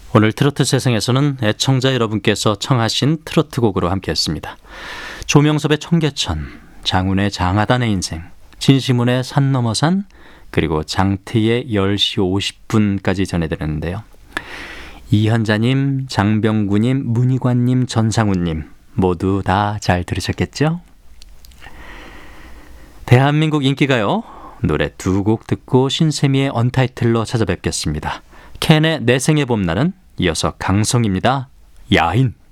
오늘 트로트 세상에서는 애청자 여러분께서 청하신 트로트곡으로 함께했습니다. 조명섭의 청계천, 장훈의 장하단의 인생, 진시문의 산 넘어 산, 그리고 장트의 10시 50분까지 전해드렸는데요. 이현자님, 장병구님, 문희관님, 전상훈님 모두 다 잘 들으셨겠죠? 대한민국 인기가요, 노래 두 곡 듣고 신세미의 언타이틀로 찾아뵙겠습니다. 캔의 내 생의 봄날은, 이어서 강성입니다. 야인.